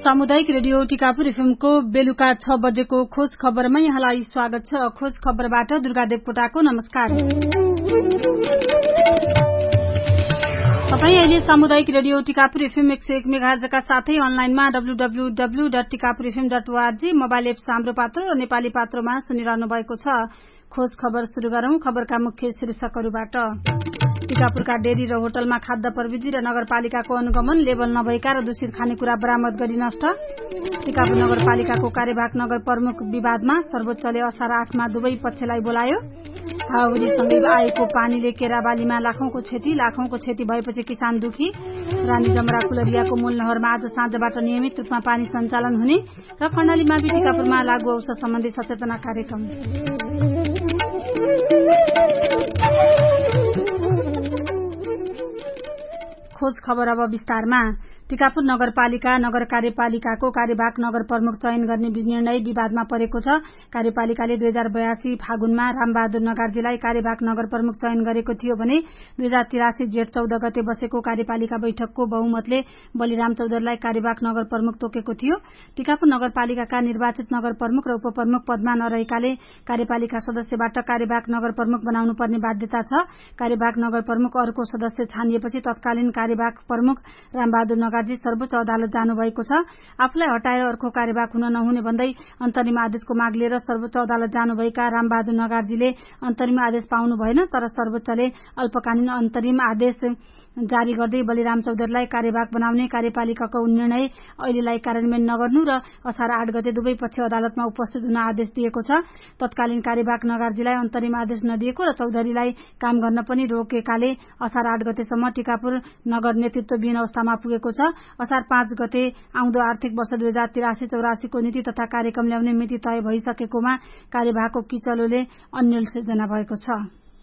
सामुदायिक रेडियो टिकापुर एफएमको बेलुका 6 बजेको खोज खबरमा यहाँलाई स्वागत छ। खोज खबरबाट दुर्गा देवकोटाको नमस्कार। तपाई अहिले सामुदायिक रेडियो टिकापुर एफएम 101 मेगाहर्जका साथै अनलाइनमा www.tikapurfm.org मोबाइल एप्स हाम्रो पात्र र नेपाली पात्रोमा सुनिरहनु भएको छ। खोज खबर शुरू गरौं। खबरका मुख्य शीर्षकहरूबाट टिकापुरका डेरी र होटलमा खाद्य प्रविधि र नगरपालिकाको अनुगमन, लेबल नभएका र दूषित खानेकुरा बरामद गरी नष्ट। टिकापुर नगरपालिकाको कार्यवाहक नगर प्रमुख विवादमा सर्वोच्चले असार 8 मा दुवै पक्षलाई बोलायो। हावाहुरीसँगै आएको पानीले केराबालीमा लाखौंको क्षति भएपछि किसान दुखी। रानी जमरा कुलरियाको मूल नहरमा आज साँझबाट नियमित रूपमा पानी सञ्चालन हुने र कर्णाली मावि टिकापुरमा लागू औषध सम्बन्धी सचेतना कार्यक्रम। खोज खबर अब विस्तारमा। टिकापुर नगरपालिका नगर कार्यपालिकाको कार्यवाहक नगर प्रमुख चयन गर्ने निर्णय विवादमा परेको छ। कार्यपालिकाले 2082 फागुनमा रामबहादुर नगार्जीलाई कार्यवाहक नगर प्रमुख चयन गरेको थियो भने 2083 जेठ 14 गते बसेको कार्यपालिका बैठकको बहुमतले बलिराम चौधरीलाई कार्यवाहक नगर प्रमुख तोकेको थियो। टिकापुर नगरपालिकाका निर्वाचित नगर प्रमुख र उपप्रमुख पदमा नरहेकाले कार्यपालिका सदस्यबाट कार्यवाहक नगर प्रमुख बनाउनु पर्ने बाध्यता छ। कार्यवाहक नगर प्रमुख अर्को सदस्य छानिएपछि तत्कालीन कार्यवाहक प्रमुख रामबहादुर नगार्जी सर्वोच्च अदालत जानुभएको छ। आफूलाई हटाएर अर्को कार्यवाहक हुन नहुने भन्दै अन्तरिम आदेशको माग लिएर सर्वोच्च अदालत जानुभएका रामबहादुर नगार्जीले अन्तरिम आदेश पाउनु भएन, तर सर्वोच्चले अल्पकालीन अन्तरिम आदेश जारी गर्दै बलिराम चौधरीलाई कार्यवाहक बनाउने कार्यपालिकाको निर्णय अहिलेलाई कार्यान्वयन नगर्नु र असार 8 गते दुवै पक्ष अदालतमा उपस्थित हुन आदेश दिएको छ। तत्कालीन कार्यवाहक नगार्जीलाई अन्तरिम आदेश नदिएको र चौधरीलाई काम गर्न पनि रोकेकाले असार 8 गतेसम्म टिकापुर नगर नेतृत्वविहीन अवस्थामा पुगेको छ। असार 5 गते आउँदो आर्थिक वर्ष 2083-84 को नीति तथा कार्यक्रम ल्याउने मिति तय भइसकेकोमा कार्यवाहकको किचलोले अन्यल सृजना भएको छ।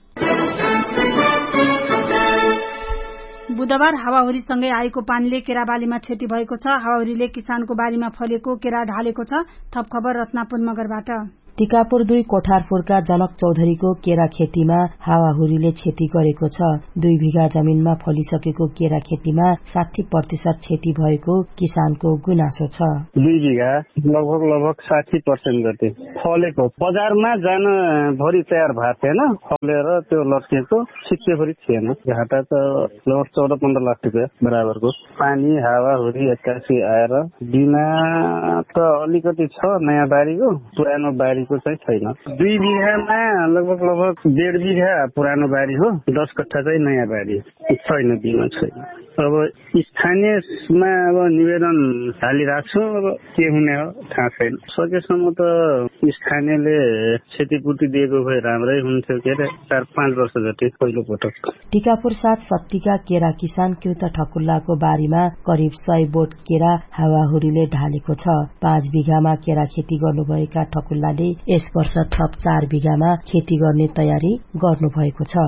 बुधबार हावाहुरीसँगै आएको पानीले केराबालीमा क्षति भएको छ। हावाहुरीले किसानको बारीमा फलेको केरा ढालेको छ। थप खबर रत्नापुर मगरबाट। टिकापुर 2 कोठारपुरका जनक चौधरीको केरा खेतीमा हावाहुरीले क्षति गरेको छ। 2 बिघा जमिनमा फलिसकेको केरा खेतीमा 60% क्षति भएको किसानको गुनासो छ। 2 बिघा लगभग 60% जति फलेको, बजारमा जान भरि तयार भएको थिएन, फलेर त्यो लट्केको सिक्केभरि थिएन। घाटा त लगभग 14-15 लाख रुपियाँ बराबरको। पानी हावाहुरी एक्कासी आएर बिना त अलिकति छ नयाँ बारीको, पुरानो बारी चाहिँ छैन। 2 बिघामा लगभग 1.5 बिघा पुरानो बारी हो, 10 कट्ठा चाहिँ नयाँ बारी छैन, बिमा छैन। अब स्थानीयमा अब निवेदन हालिरहेको छु, अब के हुने हो थाहा छैन। सकेसम्म त स्थानीयले क्षतिपूर्ति दिएको भए राम्रै हुन्थ्यो। के अरे 4-5 वर्ष जति पहिलो पटक। टिकापुर 7 शक्तिका केरा किसान कृत ठकुल्लाको बारीमा करिब 100 बोट केरा हावाहुरीले ढालेको छ। 5 बिघामा केरा खेती गर्नुभएका ठकुल्लाले यस वर्ष थप 4 बिघामा खेती गर्ने तयारी गर्नु भएको छ।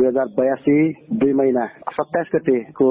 2082 2 महिना 27 गतेको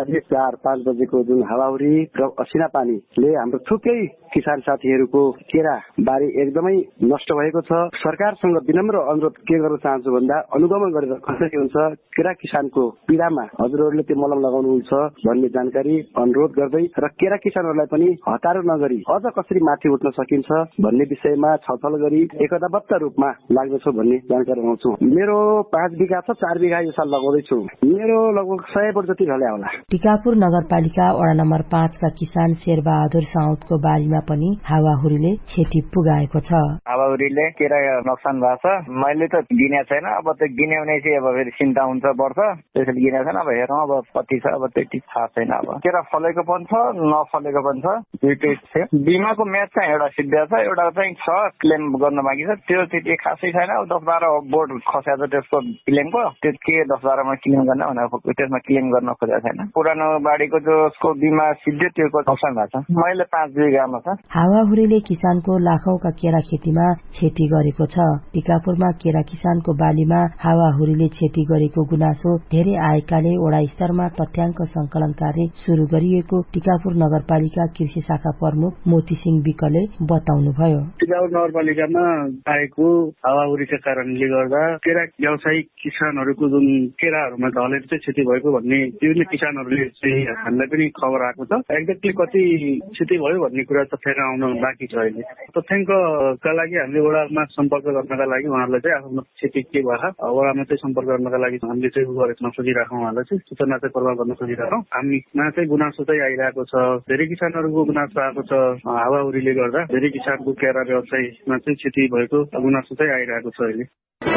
4-5 बजेको जुन हावाहुरी र असिना पानीले हाम्रो थुप्रै किसान साथीहरूको केरा बारी एकदमै नष्ट भएको छ। सरकारसँग विनम्र अनुरोध के गर्न चाहन्छु भन्दा अनुगमन गरेर कसरी हुन्छ केरा किसानको पीडामा हजुरहरूले त्यो मलम लगाउनुहुन्छ भन्ने जानकारी अनुरोध गर्दै र केरा किसानहरूलाई पनि हतारो नगरी अझ कसरी माथि उठ्न सकिन्छ भन्ने विषयमा छलफल गरी एकताबद्ध रूपमा लाग्नेछु भन्ने जानकारी गराउँछु। मेरो 5 बिघा छ, 4 बिघा यो साल लगाउँदैछु। मेरो लगभग 100 बोट जति ढल्या होला। टिकापुर नगरपालिका वडा नम्बर 5 का किसान शेरबहादुर साउदको बारीमा पनि हावाहुरीले क्षति पुगाएको छ। हावाहुरीले केरा नोक्सान भएको छ। मैले त गिने छैन, अब त गिने भने चाहिँ अब फेरि चिन्ता हुन्छ पर्छ, त्यसैले गिने छैन। अब हेरौँ अब कति छ, अब त्यति थाहा छैन। अब केरा फलेको पनि छ, नफलेको पनि छ, दुईटै छ। बिमाको म्याच चाहिँ एउटा सिद्धिया छ, एउटा चाहिँ छ क्लेम गर्न बाँकी छ। त्यो त्यति खासै छैन। 10-12 बोर्ड खस्या छ त्यसको क्लेमको, त्यो के 10-12 मा क्लेम गर्न भनेर त्यसमा क्लेम गर्न खोजेको छैन। पुरानो बारीको जसको बिमा सिद्धियो त्यो नोक्सान भएको छ। मैले 5 बिघामा छ। हावाहुरीले किसानको लाखौंका केरा खेतीमा क्षति गरेको छ। टिकापुरमा केरा किसानको बालीमा हावाहुरीले क्षति गरेको गुनासो धेरै आएकाले वडा स्तरमा तथ्याङ्क संकलन कार्य शुरू गरिएको टिकापुर नगरपालिका कृषि शाखा प्रमुख मोती सिंह विकले बताउनुभयो। टिकापुर नगरपालिकामा आएको हावाहुरीका कारणले गर्दा केरा व्यावसायिक किसानहरूको जुन केराहरूमा ढलेर चाहिँ क्षति भएको भन्ने विभिन्न किसान किसानहरूले चाहिँ हामीलाई पनि खबर आएको छ। एक्ज्याक्टली कति क्षति भयो भन्ने कुरा तथ्याङ्क आउन बाँकी छ अहिले। तथ्याङ्कका लागि हामीले वडामा सम्पर्क गर्नका लागि उहाँहरूलाई चाहिँ आफ्नो क्षति के भयो वडामा चाहिँ सम्पर्क गर्नका लागि हामीले चाहिँ गर्न खोजिरहेको उहाँलाई चाहिँ सूचना चाहिँ प्रभाव गर्न खोजिरहेको। हामीमा चाहिँ गुनासो चाहिँ आइरहेको छ, धेरै किसानहरूको गुनासो आएको छ। हावाहुरीले गर्दा धेरै किसानको केरा व्यवसायमा चाहिँ क्षति भएको गुनासो चाहिँ आइरहेको छ अहिले।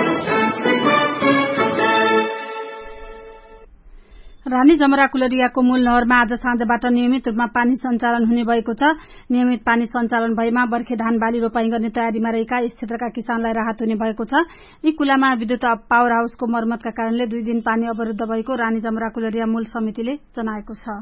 रानी जमरा कुलरियाको मूल नहरमा आज साँझबाट नियमित रूपमा पानी सञ्चालन हुने भएको छ। नियमित पानी सञ्चालन भएमा बर्खे धान बाली रोपाई गर्ने तयारीमा रहेका यस क्षेत्रका किसानलाई राहत हुने भएको छ। यी कुलामा विद्युत पावर हाउसको मर्मतका कारणले 2 दिन पानी अवरुद्ध भएको रानी जमरा कुलरिया मूल समितिले जनाएको छ।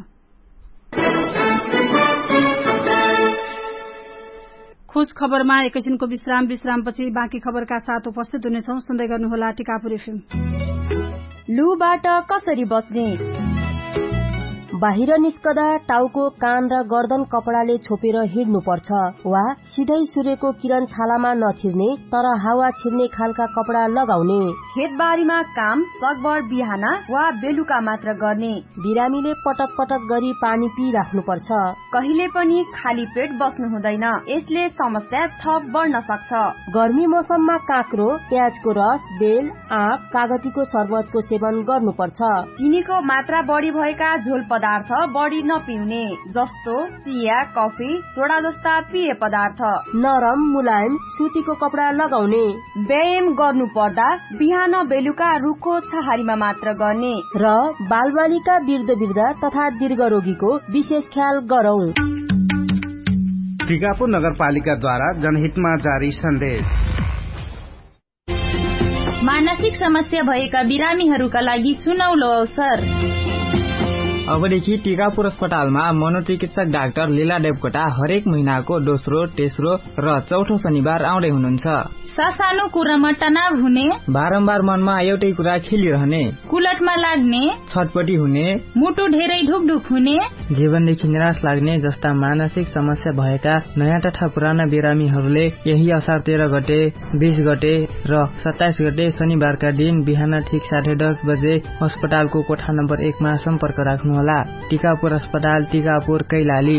खोज खबरमा एकैछिनको विश्रामपछि बाँकी खबरका साथ उपस्थित हुनेछौं। सुन्दै गर्नुहोला टिकापुर एफएम। लुबाट कसरी बच्ने? बाहिर निस्कदा टाउको, कान र गर्दन कपडाले छोपेर हिँड्नुपर्छ वा सिधै सूर्यको किरण छालामा नछिर्ने तर हावा छिर्ने खालका कपडा लगाउने। खेतबारीमा काम सकभर बिहान वा बेलुका मात्र गर्ने। बिरामीले पटक पटक गरी पानी पिइराख्नुपर्छ। कहिले पनि खाली पेट बस्नु हुँदैन, यसले समस्या थप बढ्न सक्छ। गर्मी मौसममा काँक्रो, प्याजको रस, बेल, आँप, कागतीको शरबतको सेवन गर्नुपर्छ। चिनीको मात्रा बढी भएका झोल पदार्थ बढी नपिउने, जस्तो चिया, कफी, सोडा जस्ता पेय पदार्थ। नरम मुलायम सुतीको कपडा लगाउने। व्यायाम गर्नु पर्दा बिहान बेलुका रुखो छहारीमा मात्र गर्ने र बालबालिका, वृद्ध तथा दीर्घ रोगीको विशेष ख्याल गरौं। टिकापुर नगरपालिकाद्वारा जनहितमा जारी सन्देश। मानसिक समस्या भएका बिरामीहरूका लागि सुनौलो अवसर। अबदेखि टिकापुर अस्पतालमा मनोचिकित्सक डाक्टर लीला देवकोटा हरेक महिनाको दोस्रो, तेस्रो र चौथो शनिबार आउँदै हुनुहुन्छ। सानो कुरामा तनाव हुने, बारम्बार मनमा एउटै कुरा खेलिरहने, कुलटमा लाग्ने, छटपटी हुने, मुटु धेरै ढुकढुक हुने, जीवनदेखि निराश लाग्ने जस्ता मानसिक समस्या भएका नयाँ तथा पुराना बिरामीहरूले यही असार 13 गते, 20 गते र 27 गते शनिबारका दिन बिहान ठिक 10:30 बजे अस्पतालको कोठा नम्बर 1 मा सम्पर्क राख्नु। टिकापुर अस्पताल, टिकापुर, कैलाली।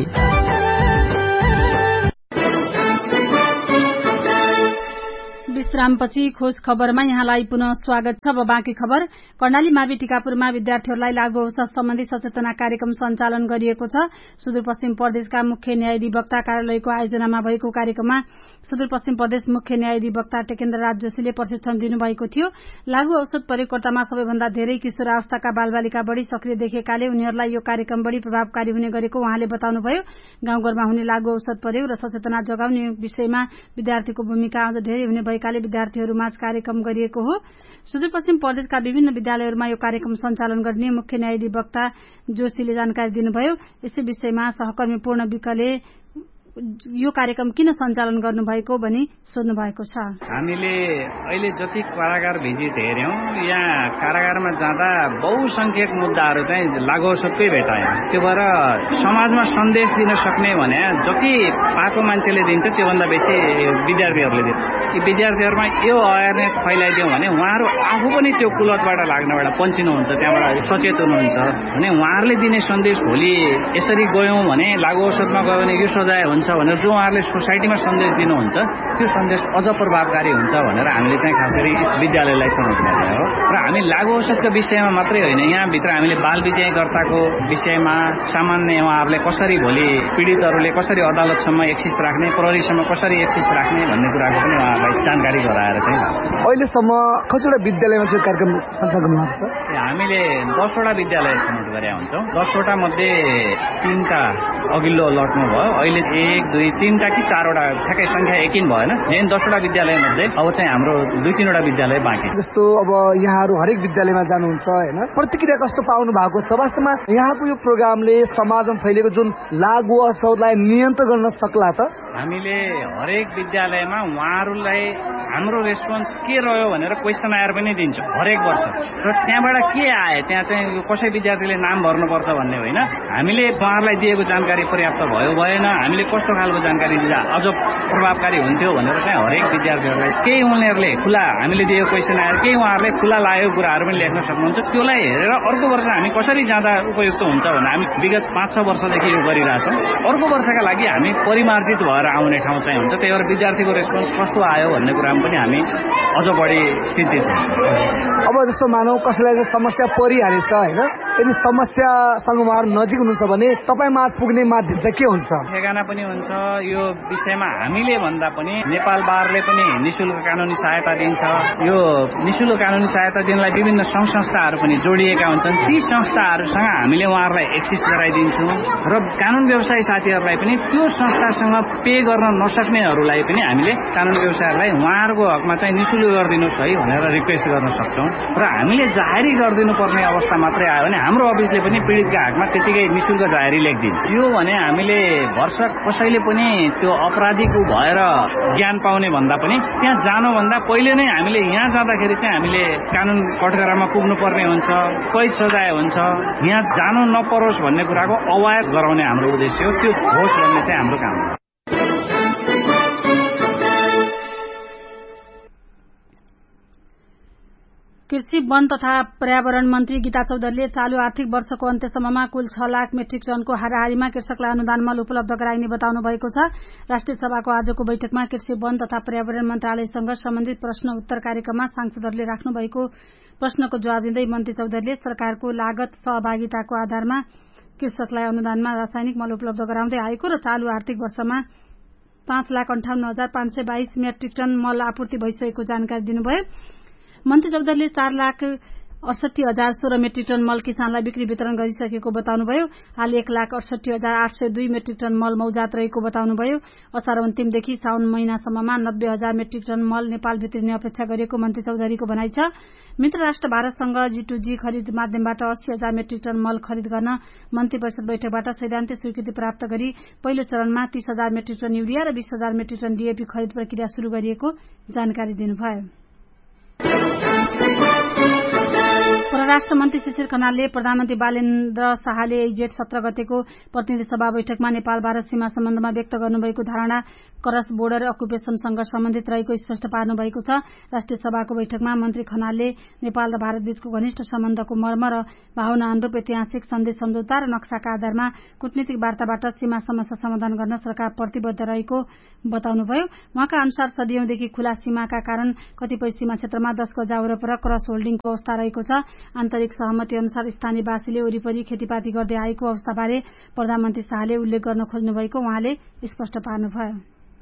विश्रामपछि खोज खबरमा यहाँलाई पुनः स्वागत छ। अब बाँकी खबर। कर्णाली मावि टिकापुरमा विद्यार्थीहरूलाई लागू औषध सम्बन्धी सचेतना कार्यक्रम सञ्चालन गरिएको छ। सुदूरपश्चिम प्रदेशका मुख्य न्यायाधिवक्ता कार्यालयको आयोजनामा भएको कार्यक्रममा सुदूरपश्चिम प्रदेश मुख्य न्यायाधिवक्ता टेकेन्द्र राज जोशीले प्रशिक्षण दिनुभएको थियो। लागू औषध प्रयोगकर्तामा सबैभन्दा धेरै किशोरावस्थाका बालबालिका बढ़ी सक्रिय देखेकाले उनीहरूलाई यो कार्यक्रम बढ़ी प्रभावकारी हुने गरेको उहाँले बताउनुभयो। गाउँघरमा हुने लागू औषध प्रयोग र सचेतना जगाउने विषयमा विद्यार्थीको भूमिका अझ धेरै हुने भएकाले विद्यार्थीहरूमाझ कार्यक्रम गरिएको हो। सुदूरपश्चिम प्रदेशका विभिन्न विद्यालयहरूमा यो कार्यक्रम सञ्चालन गर्ने मुख्य न्यायाधिवक्ता जोशीले जानकारी दिनुभयो। यसै विषयमा सहकर्मी पूर्ण विकले यो कार्यक्रम किन सञ्चालन गर्नुभएको भनी सोध्नु भएको छ। हामीले अहिले जति कारागार भिजिट हेर्यौं, यहाँ कारागारमा जाँदा बहुसंख्यक मुद्दाहरू चाहिँ लागू औषधकै भेटायौं। त्यो भएर समाजमा सन्देश दिन सक्ने भने जति पाएको मान्छेले दिन्छ त्योभन्दा बेसी विद्यार्थीहरूले दिन्छ। यी विद्यार्थीहरूमा यो अवेरनेस फैलाइदियौं भने उहाँहरू आफू पनि त्यो कुलतबाट लाग्नबाट पन्छिनुहुन्छ, त्यहाँबाट सचेत हुनुहुन्छ भने उहाँहरूले दिने सन्देश भोलि यसरी गयौं भने लागू औषधमा गयो भने यो सजाय हुन्छ भनेर जो उहाँहरूले सोसाइटीमा सन्देश दिनुहुन्छ त्यो सन्देश अझ प्रभावकारी हुन्छ भनेर हामीले चाहिँ खास गरी विद्यालयलाई सम्झाउनु भएको हो। र हामी लागू औषधको विषयमा मात्रै होइन, यहाँभित्र हामीले बाल विजयकर्ताको विषयमा सामान्य उहाँहरूले कसरी भोलि पीडितहरूले कसरी अदालतसम्म एक्सेस राख्ने, प्रहरीसम्म कसरी एक्सेस राख्ने भन्ने कुराको पनि उहाँहरूलाई जानकारी गराएर चाहिँ अहिलेसम्म कतिवटा विद्यालयमा चाहिँ कार्यक्रम सञ्चालन भएको छ? हामीले 10 वटा विद्यालय छनौट गरेका हुन्छौँ। 10 वटा मध्ये 3टा अघिल्लो लटमा भयो। अहिले 1, 2, 3टा कि 4वटा ठ्याक्कै संख्या एकिन भएन। जेन 10 वटा विद्यालय मध्ये अब चाहिँ हाम्रो 2-3 वटा विद्यालय बाँकी। जस्तो अब यहाँहरू हरेक विद्यालयमा जानुहुन्छ हैन, प्रतिक्रिया कस्तो पाउनु भएको छ? वास्तवमा यहाँको यो प्रोग्रामले समाजमा फैलिएको जुन लागू औषधलाई नियन्त्रण गर्न सक्ला त? हामीले हरेक विद्यालयमा उहाँहरूलाई हाम्रो रेस्पोन्स के रह्यो भनेर क्वेसन आएर पनि दिन्छौँ हरेक वर्ष। र त्यहाँबाट के आए, त्यहाँ चाहिँ कसै विद्यार्थीले नाम भर्नुपर्छ भन्ने होइन, हामीले उहाँहरूलाई दिएको जानकारी पर्याप्त भयो भएन, हामीले कस्तो खालको जानकारी दिँदा अझ प्रभावकारी हुन्थ्यो भनेर चाहिँ हरेक विद्यार्थीहरूलाई केही उनीहरूले खुला, हामीले दिएको क्वेसन आएर केही उहाँहरूले खुला लागेको कुराहरू पनि लेख्न सक्नुहुन्छ। त्यसलाई हेरेर अर्को वर्ष हामी कसरी जाँदा उपयुक्त हुन्छ भने हामी विगत 5-6 वर्षदेखि यो गरिरहेछौँ। अर्को वर्षका लागि हामी परिमार्जित भएर आउने ठाउँ चाहिँ हुन्छ। त्यही भएर विद्यार्थीको रेस्पोन्स कस्तो आयो भन्ने कुरामा पनि हामी अझ बढी चिन्तित हुन्छौँ। अब जस्तो मानौ कसैलाई समस्या परिहालेछ होइन, यदि समस्यासँग उहाँहरू नजिक हुनुहुन्छ भने तपाईँमा पुग्ने माध्यम चाहिँ के हुन्छ? ठेगाना पनि हुन्छ। यो विषयमा हामीले भन्दा पनि नेपाल बारले पनि निःशुल्क कानुनी सहायता दिन्छ। यो निःशुल्क कानुनी सहायता दिनलाई विभिन्न संघ संस्थाहरू पनि जोडिएका हुन्छन्। ती संस्थाहरूसँग हामीले उहाँहरूलाई एक्सेस गराइदिन्छौँ र कानुन व्यवसायी साथीहरूलाई पनि त्यो संस्थासँग पे गर्न नसक्नेहरूलाई पनि हामीले कानुन व्यवसायीहरूलाई उहाँहरूको हकमा चाहिँ निःशुल्क गरिदिनुहोस् है भनेर रिक्वेस्ट गर्न सक्छौँ। र हामीले जाहेरी गरिदिनु पर्ने अवस्था मात्रै आयो भने हाम्रो अफिसले पनि पीडितका हकमा त्यतिकै निःशुल्क जाहेरी लेखिदिन्छ। यो भने हामीले भरसक कसैले पनि त्यो अपराधीको भएर ज्ञान पाउने भन्दा पनि त्यहाँ जानुभन्दा पहिले नै हामीले यहाँ जाँदाखेरि चाहिँ हामीले कानुन कठघरामा पुग्नु पर्ने हुन्छ, कैद सजाय हुन्छ, यहाँ जानु नपरोस् भन्ने कुराको अवगत गराउने हाम्रो उद्देश्य हो। त्यो होस् भन्ने चाहिँ हाम्रो काम हो। कृषि वन तथा पर्यावरण मन्त्री गीता चौधरीले चालू आर्थिक वर्षको अन्त्यसम्ममा कुल 6 लाख मेट्रिक टनको हाराहारीमा कृषकलाई अनुदान मल उपलब्ध गराइने बताउनु भएको छ। राष्ट्रिय सभाको आजको बैठकमा कृषि वन तथा पर्यावरण मन्त्रालयसँग सम्बन्धित प्रश्न उत्तर कार्यक्रममा सांसदहरूले राख्नु भएको प्रश्नको जवाब दिँदै मन्त्री चौधरीले सरकारको लागत सहभागिताको आधारमा कृषकलाई अनुदानमा रासायनिक मल उपलब्ध गराउँदै आएको र चालू आर्थिक वर्षमा 5,58,522 मेट्रिक टन मल आपूर्ति भइसकेको जानकारी दिनुभयो। मन्त्री चौधरीले 4,68,016 मेट्रिक टन मल किसानलाई बिक्री वितरण गरिसकेको बताउनुभयो। हाल 1,68,802 मेट्रिक टन मल मौजात रहेको बताउनुभयो। असार अन्तिमदेखि साउन महिनासम्ममा 90,000 मेट्रिक टन मल नेपाल भित्रिने अपेक्षा गरेको मन्त्री चौधरीको भनाइ छ। मित्र राष्ट्र भारतसँग G2G खरिद माध्यमबाट 80,000 मेट्रिक टन मल खरिद गर्न मन्त्री परिषद बैठकबाट सैद्धान्तिक स्वीकृति प्राप्त गरी पहिलो चरणमा 30,000 मेट्रिक टन युरिया र 20,000 मेट्रिक टन डीएपी खरिद प्रक्रिया शुरू गरिएको जानकारी दिनुभयो। परराष्ट्र मन्त्री शिशिर खनालले प्रधानमन्त्री बालेन्द्र शाहले जेठ 17 गतेको प्रतिनिधि सभा बैठकमा नेपाल भारत सीमा सम्बन्धमा व्यक्त गर्नुभएको धारणा क्रस बोर्डर अकुपेशनसँग सम्बन्धित रहेको स्पष्ट पार्नु भएको छ। राष्ट्रिय सभाको बैठकमा मन्त्री खनालले नेपाल र भारत बीचको घनिष्ठ सम्बन्धको मर्म र भावना अनुरूप ऐतिहासिक सन्देश सम्झौता र नक्साका आधारमा कूटनीतिक वार्ताबाट सीमा समस्या समाधान गर्न सरकार प्रतिबद्ध रहेको बताउनुभयो। उहाँका अनुसार सदियौंदेखि खुला सीमाका कारण कतिपय सीमा क्षेत्रमा 10 गजा वरपर क्रस होल्डिङको अवस्था रहेको छ। आन्तरिक सहमति अनुसार स्थानीयवासीले वरिपरि खेतीपाती गर्दै आएको अवस्थाबारे प्रधानमन्त्री शाहले उल्लेख गर्न खोज्नु भएको उहाँले स्पष्ट पार्नुभयो।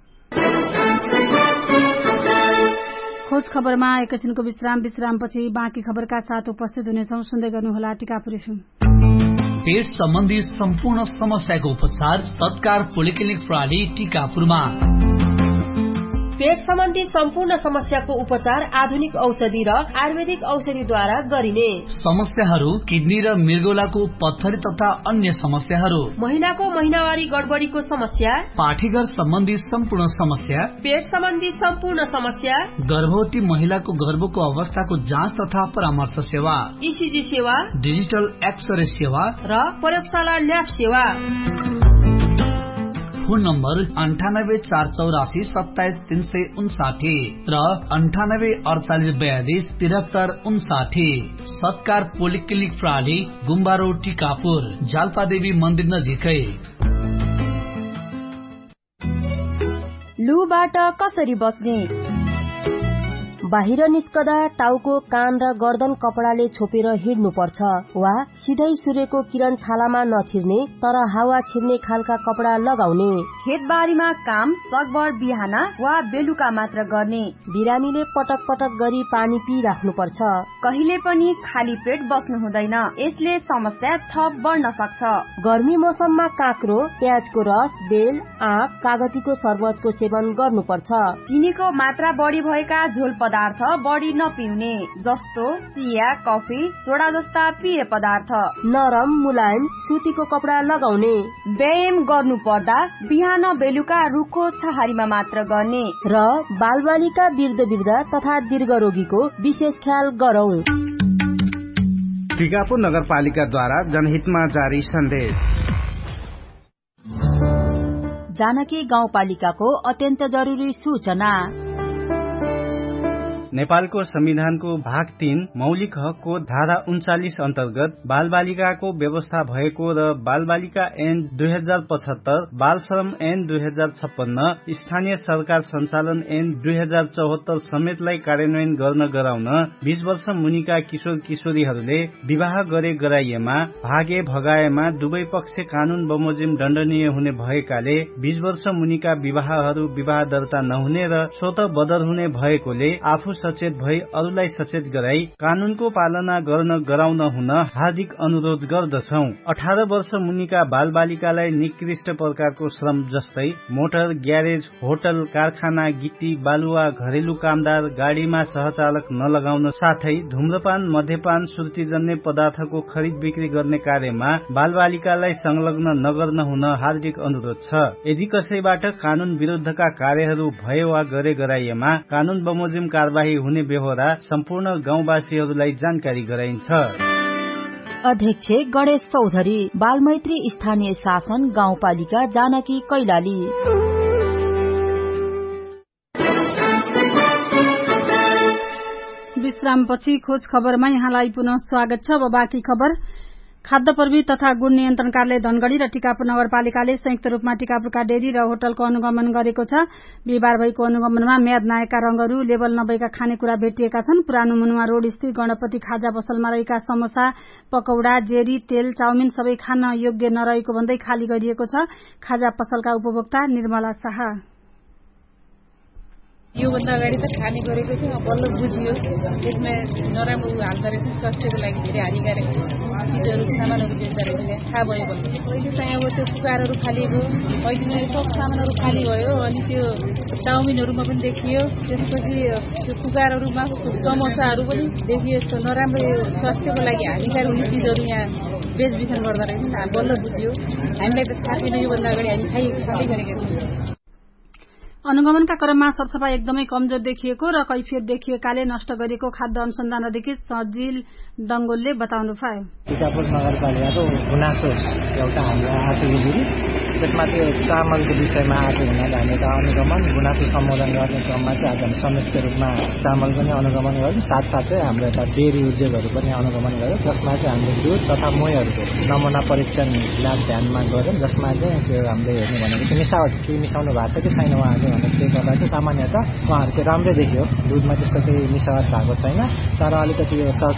खोज खबरमा एकैछिनको विश्रामपछि बाँकी खबरका साथ उपस्थित हुनेछौं। सुन्दै गर्नुहोला टिकापुर एफएम। पेट सम्बन्धी सम्पूर्ण समस्याको उपचार सत्कार पोलिक्लिनिक प्रणाली टिकापुरमा। पेट सम्बन्धी सम्पूर्ण समस्याको उपचार आधुनिक औषधि र आयुर्वेदिक औषधिद्वारा गरिने। समस्याहरू किडनी र मृगौलाको पत्थरी तथा अन्य समस्याहरू, महिनाको महिनावारी गडबडीको समस्या, पाठीघर सम्बन्धी सम्पूर्ण समस्या, पेट सम्बन्धी सम्पूर्ण समस्या, गर्भवती महिलाको गर्भको अवस्थाको जाँच तथा परामर्श सेवा, ईसीजी सेवा, डिजिटल एक्सरे सेवा र प्रयोगशाला ल्याब सेवा। फोन नम्बर 9848477359 र 9848427359। सत्कार पोलिक्लिनिक प्रणाली, गुम्बा रोड, टिकापुर, जाल्पादेवी मन्दिर नजिकै। लुबाट कसरी बच्ने? बाहिर निस्कदा टाउको, कान र गर्दन कपडाले छोपेर हिँड्नु पर्छ वा सिधै सूर्यको किरण छालामा नछिर्ने तर हावा छिर्ने खालका कपडा लगाउने। खेतबारीमा काम सकभर बिहान वा बेलुका मात्र गर्ने। बिरामीले पटक पटक गरी पानी पिइराख्नु पर्छ। कहिले पनि खाली पेट बस्नु हुँदैन, यसले समस्या थप बढ्न सक्छ। गर्मी मौसममा काँक्रो, प्याजको रस, बेल, आँप, कागतीको शरबतको सेवन गर्नुपर्छ। चिनीको मात्रा बढी भएका झोल पदार्थ पदार्थ बढी नपिउने, जस्तो चिया, कफी, सोडा जस्ता पेय पदार्थ। नरम मुलायम सुतीको कपडा लगाउने। व्यायाम गर्नु पर्दा बिहान बेलुका रुखो छहारीमा मात्र गर्ने र बालबालिका वृद्ध तथा दीर्घ रोगीको विशेष ख्याल गरौं। टिकापुर नगरपालिकाद्वारा जनहितमा जारी सन्देश। जानकी गाउँपालिकाको अत्यन्त जरुरी सूचना। नेपालको संविधानको भाग 3 मौलिक हकको धारा 39 अन्तर्गत बालबालिकाको व्यवस्था भएको र बालबालिका ऐन 2075, बाल श्रम ऐन 2056, स्थानीय सरकार सञ्चालन ऐन 2074 समेतलाई कार्यान्वयन गर्न गराउन 20 वर्ष मुनिका किशोर किशोरीहरूले विवाह गरे गराइएमा भागे भगाएमा दुवै पक्ष कानून बमोजिम दण्डनीय हुने भएकाले 20 वर्ष मुनिका विवाहहरू विवाह दर्ता नहुने र स्वतः बदर हुने भएकोले आफू सचेत भई अरूलाई सचेत गराई कानूनको पालना गर्न गराउन हुन हार्दिक अनुरोध गर्दछौ। 18 वर्ष मुनिका बाल बालिकालाई निकृष्ट प्रकारको श्रम जस्तै मोटर, ग्यारेज, होटल, कारखाना, गिट्टी, बालुवा, घरेलु कामदार, गाडीमा सहचालक नलगाउन साथै धूम्रपान, मध्यपान, सुर्तीजन्य पदार्थको खरिद बिक्री गर्ने कार्यमा बाल बालिकालाई संलग्न नगर्न हुन हार्दिक अनुरोध छ। यदि कसैबाट कानून विरुद्धका कार्यहरू भए वा गरे गराइएमा कानून बमोजिम कारबाही हुने बेहोरा सम्पूर्ण गाउँवासीहरूलाई जानकारी गराइन्छ। अध्यक्ष गणेश चौधरी, बालमैत्री स्थानीय शासन गाउँपालिका जानकी कैलाली। विश्रामपछि खोज खबरमा यहाँलाई पुनः स्वागत छ। अब बाँकी खबर। खाद्य प्रविधि तथा गुण नियन्त्रण कार्यालय धनगढ़ी र टिकापुर नगरपालिकाले संयुक्त रूपमा टिकापुरका डेरी र होटलको अनुगमन गरेको छ। बिहिबार भएको अनुगमनमा म्याद नआएका रंगहरू, लेबल नभएका खानेकुरा भेटिएका छन्। पुरानो मुनुवा रोड स्थित गणपति खाजा पसलमा रहेका समोसा, पकौडा, जेरी, तेल, चाउमिन सबै खान योग्य नरहेको भन्दै खाली गरिएको छ। खाजा पसलका उपभोक्ता निर्मला शाह, योभन्दा अगाडि त खाने गरेको थियो, बल्ल बुझियो त्यसमा नराम्रो हाल्दो रहेछ, स्वास्थ्यको लागि धेरै हानिकारक चिजहरू सामानहरू बेच्दा रहेछ, थाहा भयो बल्ल। अहिले चाहिँ अब त्यो कुकारहरू खाली भयो, अहिले सब सामानहरू खाली भयो। अनि त्यो चाउमिनहरूमा पनि देखियो, त्यसपछि त्यो कुकारहरूमा समोसाहरू पनि देखियो। नराम्रो स्वास्थ्यको लागि हानिकारक हुने चिजहरू यहाँ बेचबिखन गर्दा रहेछ, बल्ल बुझियो। हामीलाई त थाहा छैन, योभन्दा अगाडि हामी खाँदै गरेका थियौँ। अनुगमनका क्रममा सरसफाई एकदमै कमजोर देखिएको र कैफियत देखिएकाले नष्ट गरिएको खाद्य अनुसन्धान अधिकृत सजिल डंगोलले बताउनु भयो। टिकापुर नगरपालिकाको गुनासो एउटा हाम्रो आएको जुरी, त्यसमा त्यो चामलको विषयमा आएको हुनाले हामीले अनुगमन गुनासो सम्बोधन गर्ने क्रममा चाहिँ आज हामी संयुक्त रूपमा चामल पनि अनुगमन गर्यौं, साथसाथै हाम्रो यता डेरी उद्योगहरू पनि अनुगमन गर्यौं, जसमा चाहिँ हामीले दुध तथा मोहीहरूको नमुना परीक्षण ल्याब ध्यानमा गर्यौं, जसमा चाहिँ त्यो हामीले हेर्ने भनेको चाहिँ मिसावट के मिसाउनु भएको छ कि छैन उहाँले त्यसले गर्दा चाहिँ सामान्यतः उहाँहरू चाहिँ राम्रै देखियो, दुधमा त्यस्तो केही मिसावट भएको छैन। तर अलिकति